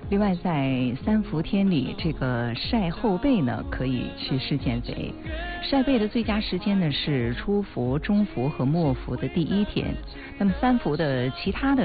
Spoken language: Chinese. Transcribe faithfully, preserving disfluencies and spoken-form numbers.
另外，在三伏天里，这个晒后背呢，可以祛湿减肥。晒背的最佳时间呢是初伏、中伏和末伏的第一天。那么三伏的其他的